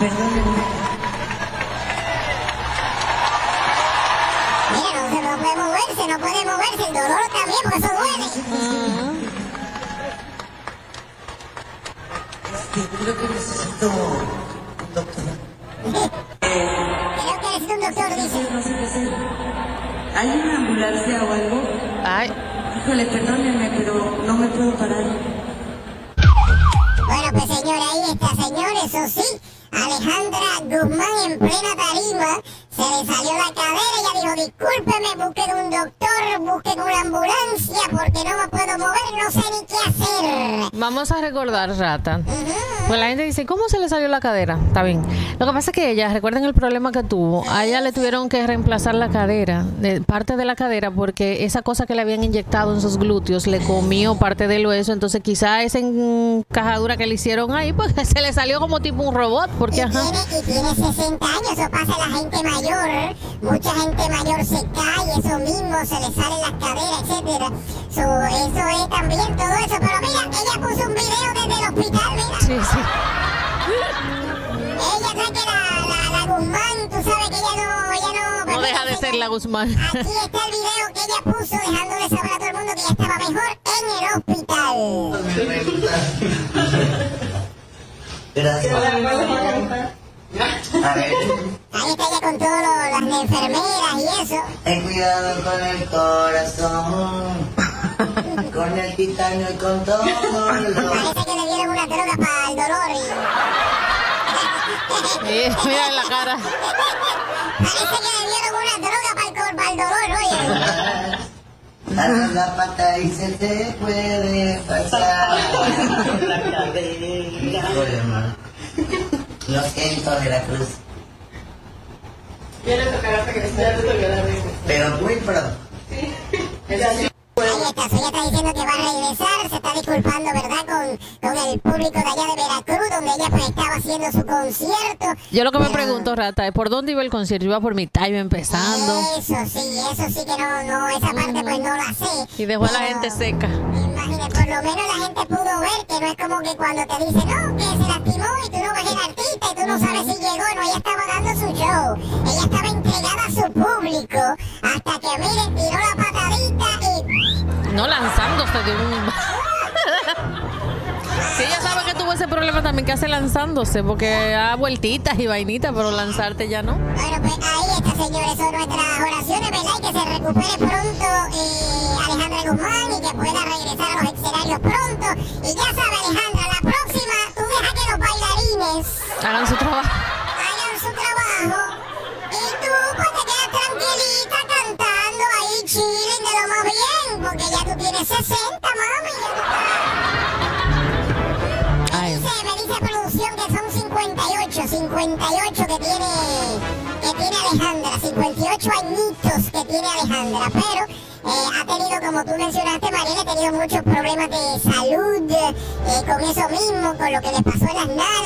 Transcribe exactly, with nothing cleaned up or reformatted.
Perdónenme. Mira, no, se no puede moverse, no puede moverse. El dolor también, porque eso duele. Uh-huh. Sí, creo que necesito un doctor. Creo que necesito un doctor, dice. No sé qué hacer. ¿Hay una ambulancia o algo? Ay. Híjole, perdónenme, pero no me puedo parar. Bueno, pues señora, ahí está, señores, eso sí. Alejandra Guzmán en plena tarima se le salió la cadera. Ella dijo, discúlpeme, busquen un doctor, busquen una ambulancia porque no me puedo mover, no sé ni qué hacer. Vamos a recordar, Rata. Uh-huh. Pues la gente dice, ¿cómo se le salió la cadera? Está bien. Lo que pasa es que ella, recuerden el problema que tuvo. A ella le tuvieron que reemplazar la cadera, de, parte de la cadera, porque esa cosa que le habían inyectado en sus glúteos le comió parte del hueso. Entonces quizá esa encajadura que le hicieron ahí, pues se le salió como tipo un robot. Porque, y, ajá. tiene, y tiene sesenta años, eso pasa a la gente mayor. Mucha gente mayor se cae, eso mismo, se le salen las caderas, etcétera. So, eso es también todo eso. Pero mira, ella puso un video desde el hospital, mira. Sí, sí. Ella sabe que la, la, la Guzmán, tú sabes que ella no... Ella no, No deja de ser la Guzmán. Aquí está el video que ella puso dejándole saber a todo el mundo que ella estaba mejor en el hospital. Gracias. A ver. Ahí está ella con todas las enfermeras y eso. Ten cuidado con el corazón, con el titanio y con todo. Parece que le dieron una droga para el dolor y... Sí, mira en la cara. Parece que le dieron una droga para el, cor- para el dolor, oye. Dale la pata y se te puede pasar la cadera. Lo siento, Veracruz. Ya le tocará hasta que ya le tocará la risa. Pero muy pronto. Sí. Ahí está, ella está diciendo que va a regresar, se está disculpando, ¿verdad? Con, con el público de allá de Veracruz, donde ella pues estaba haciendo su concierto. Yo lo que me Pero- pregunto, Rata, es por dónde iba el concierto. Iba por mitad, iba empezando. Eso sí, eso sí que no, no, esa parte pues no la sé. Y dejó a la Pero, gente seca. Imagínate, por lo menos la gente pudo ver que no es como que cuando te dicen, no, que se lastimó y tú no ves el artista y tú no sabes si llegó, no, ella estaba dando su show. Ella estaba entregada a su público hasta que, miren, tiró la patadita y... No lanzándose de un... Sí, ella sabe que tuvo ese problema también que hace lanzándose, porque da vueltitas y vainitas, pero lanzarte ya no. Bueno, pues ahí está, señores, son nuestras oraciones, ¿verdad? Y que se recupere pronto eh, Alejandra Guzmán y que pueda regresar a los escenarios pronto. Y ya sabe, Alejandra, la próxima, tú deja que los bailarines Hagan su trabajo. hagan su trabajo y tú pues te quedas tranquilita cantando ahí, chilling de lo más bien, porque ya tú tienes sesenta, mami. Ya tú estás... Ay. Dice, me dice producción que son cincuenta y ocho, cincuenta y ocho que tiene, que tiene Alejandra, cincuenta y ocho añitos que tiene Alejandra, pero eh, ha tenido, como tú mencionaste, Mariela, ha tenido muchos problemas de salud, eh, con eso mismo, con lo que le pasó en las nalgas.